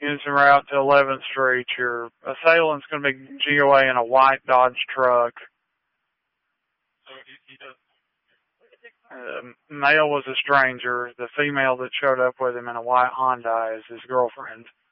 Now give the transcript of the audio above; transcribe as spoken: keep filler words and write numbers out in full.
Houston route to eleventh Street. Your assailant's going to be G O A in a white Dodge truck. The male was a stranger. The female that showed up with him in a white Honda is his girlfriend.